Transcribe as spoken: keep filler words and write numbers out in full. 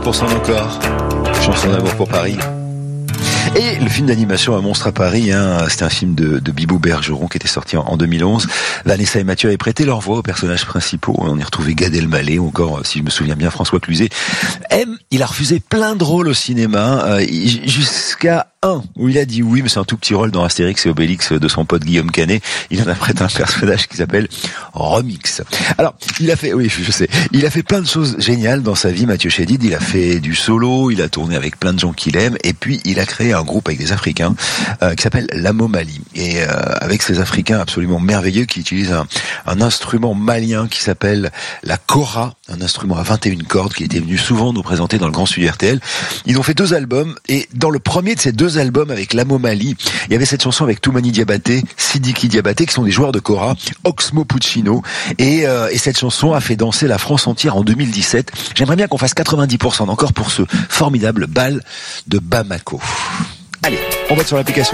Pour son encore, chanson d'amour pour Paris. Et le film d'animation Un monstre à Paris, hein, c'était un film de, de Bibot Bergeron qui était sorti en, en deux mille onze. Vanessa et Mathieu avaient prêté leur voix aux personnages principaux. On y retrouvait Gad Elmaleh ou encore, si je me souviens bien, François Cluzet. M, il a refusé plein de rôles au cinéma, euh, jusqu'à un où il a dit oui, mais c'est un tout petit rôle dans Astérix et Obélix de son pote Guillaume Canet. Il en a prêté un personnage qui s'appelle Remix. Alors, il a fait, oui, je sais, il a fait plein de choses géniales dans sa vie, Mathieu Chédid. Il a fait du solo, il a tourné avec plein de gens qu'il aime, et puis il a créé un groupe avec des Africains euh, qui s'appelle l'Amo Mali. Et euh, avec ces Africains absolument merveilleux qui utilisent un, un instrument malien qui s'appelle la kora, un instrument à vingt et une cordes qui était venu souvent nous présenter dans le Grand Studio R T L. Ils ont fait deux albums, et dans le premier de ces deux albums avec l'Amo Mali, il y avait cette chanson avec Toumani Diabaté, Sidiki Diabaté, qui sont des joueurs de kora, Oxmo Puccino, et, euh, et cette chanson a fait danser la France entière en deux mille dix-sept. J'aimerais bien qu'on fasse quatre-vingt-dix pour cent encore pour ce formidable bal de Bamako. Allez, on va sur l'application.